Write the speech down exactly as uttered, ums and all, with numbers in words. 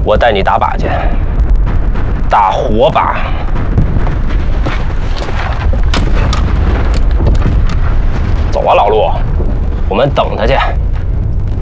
我带你打靶去，打活靶。走啊，老陆，我们等他去。